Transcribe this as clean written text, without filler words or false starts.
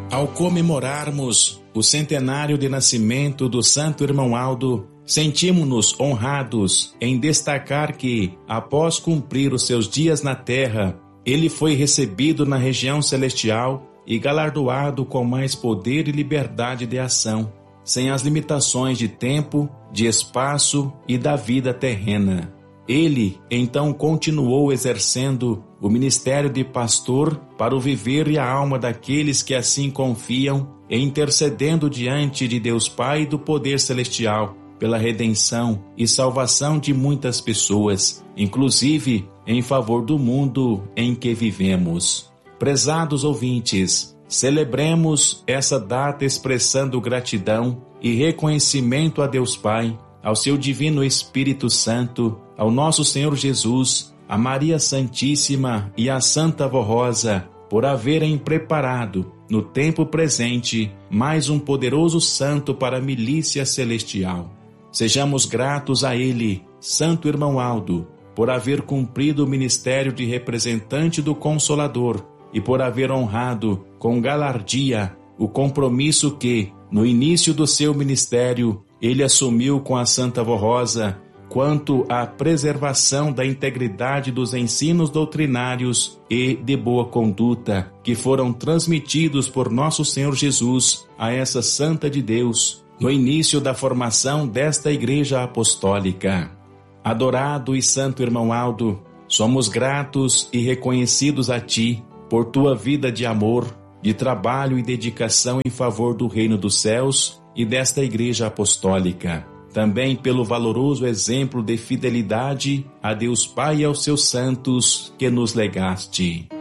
Ao comemorarmos o centenário de nascimento do Santo Irmão Aldo, sentimos-nos honrados em destacar que, após cumprir os seus dias na terra, ele foi recebido na região celestial e galardoado com mais poder e liberdade de ação, sem as limitações de tempo, de espaço e da vida terrena. Ele, então, continuou exercendo o ministério de pastor para o viver e a alma daqueles que assim confiam, e intercedendo diante de Deus Pai do poder celestial pela redenção e salvação de muitas pessoas, inclusive em favor do mundo em que vivemos. Prezados ouvintes, celebremos essa data expressando gratidão e reconhecimento a Deus Pai, ao seu Divino Espírito Santo, ao nosso Senhor Jesus, a Maria Santíssima e a Santa Avó Rosa, por haverem preparado, no tempo presente, mais um poderoso santo para a milícia celestial. Sejamos gratos a ele, Santo Irmão Aldo, por haver cumprido o ministério de representante do Consolador e por haver honrado, com galardia, o compromisso que, no início do seu ministério, ele assumiu com a Santa Avó Rosa quanto à preservação da integridade dos ensinos doutrinários e de boa conduta que foram transmitidos por nosso Senhor Jesus a essa Santa de Deus no início da formação desta Igreja Apostólica. Adorado e Santo Irmão Aldo, somos gratos e reconhecidos a Ti por Tua vida de amor, de trabalho e dedicação em favor do Reino dos Céus e desta Igreja Apostólica. Também pelo valoroso exemplo de fidelidade a Deus Pai e aos seus santos que nos legaste.